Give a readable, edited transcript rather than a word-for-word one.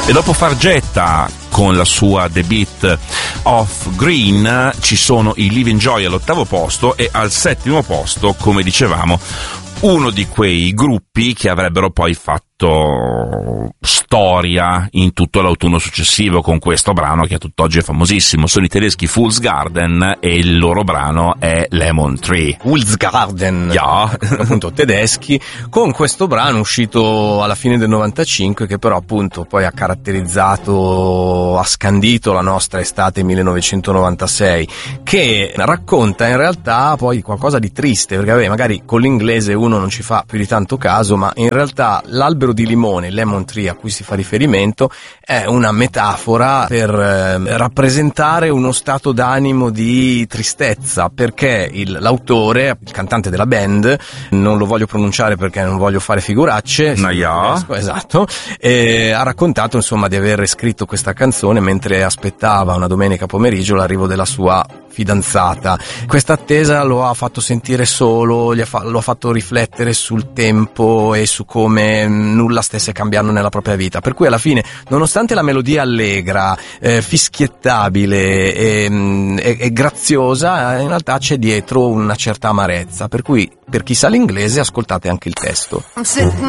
E dopo Fargetta con la sua The Beat of Green ci sono i Living Joy all'8° posto, e al 7° posto, come dicevamo, uno di quei gruppi che avrebbero poi fatto storia in tutto l'autunno successivo con questo brano che a tutt'oggi è famosissimo. Sono i tedeschi Fool's Garden e il loro brano è Lemon Tree. Fool's Garden, yeah. Appunto tedeschi, con questo brano uscito alla fine del 95, che però appunto poi ha caratterizzato, ha scandito la nostra estate 1996, che racconta in realtà poi qualcosa di triste, perché vabbè, magari con l'inglese uno non ci fa più di tanto caso, ma in realtà l'albero di limone, Lemon Tree, a cui si fa riferimento, è una metafora per rappresentare uno stato d'animo di tristezza, perché l'autore, il cantante della band, non lo voglio pronunciare perché non voglio fare figuracce, esatto, ha raccontato insomma di aver scritto questa canzone mentre aspettava una domenica pomeriggio l'arrivo della sua fidanzata. Questa attesa lo ha fatto sentire solo, lo ha fatto riflettere sul tempo e su come nulla stesse cambiando nella propria vita, per cui alla fine, nonostante la melodia allegra, fischiettabile e graziosa, in realtà c'è dietro una certa amarezza, per cui per chi sa l'inglese ascoltate anche il testo.